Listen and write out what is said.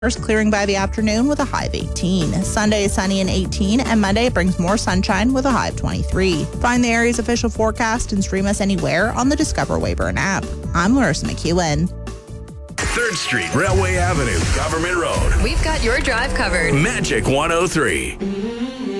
Clearing by the afternoon with a high of 18. Sunday is sunny and 18, and Monday it brings more sunshine with a high of 23. Find the area's official forecast and stream us anywhere on the Discover Weyburn app. I'm Larissa McEwen. 3rd Street, Railway Avenue, Government Road. We've got your drive covered. Magic 103.